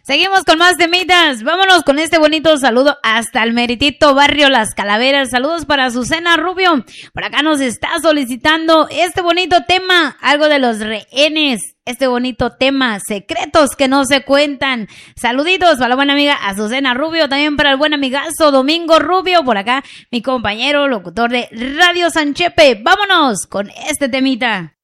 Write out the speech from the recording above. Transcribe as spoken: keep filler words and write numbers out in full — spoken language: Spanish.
Seguimos con más temitas. Vámonos con este bonito saludo hasta el meritito barrio Las Calaveras. Saludos para Azucena Rubio. Por acá nos está solicitando este bonito tema, algo de los rehenes. Este bonito tema, secretos que no se cuentan. Saluditos para la buena amiga Azucena Rubio, también para el buen amigazo Domingo Rubio, por acá mi compañero locutor de Radio Sanchepe. Vámonos con este temita.